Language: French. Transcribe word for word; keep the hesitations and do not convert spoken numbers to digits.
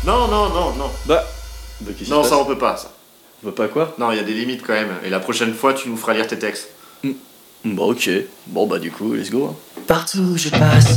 Non, non, non, non. Bah. Bah, qu'est-ce qui Non, se ça passe on peut pas, ça. Bah, pas quoi? Non, il y a des limites quand même. Et la prochaine fois, tu nous feras lire tes textes. Bah, ok. Bon, bah, du coup, let's go. Hein. Partout où je passe.